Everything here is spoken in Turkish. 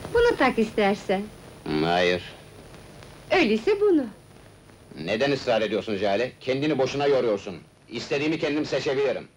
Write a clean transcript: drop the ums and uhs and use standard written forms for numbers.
Bunu tak istersen. Hayır. Öyleyse bunu. Neden ısrar ediyorsun Jale? Kendini boşuna yoruyorsun. İstediğimi kendim seçebilirim.